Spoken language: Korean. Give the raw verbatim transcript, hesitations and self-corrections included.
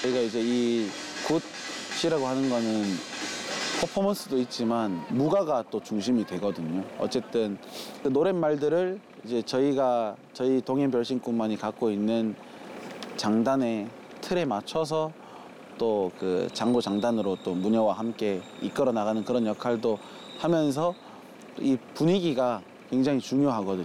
저희가 이제 이 굿이라고 하는 거는 퍼포먼스도 있지만 무가가 또 중심이 되거든요. 어쨌든 그 노랫말들을 이제 저희가 저희 동행 별신꾼만이 갖고 있는 장단의 틀에 맞춰서 또 그 장구 장단으로 또 무녀와 함께 이끌어 나가는 그런 역할도 하면서 이 분위기가 굉장히 중요하거든요.